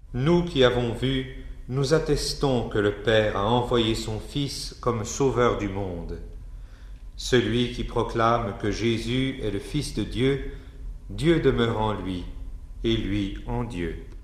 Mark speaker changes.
Speaker 1: Nous qui avons vu, nous attestons que le Père a envoyé son Fils comme Sauveur du monde. Celui qui proclame que Jésus est le Fils de Dieu, Dieu demeure en lui, et lui en Dieu.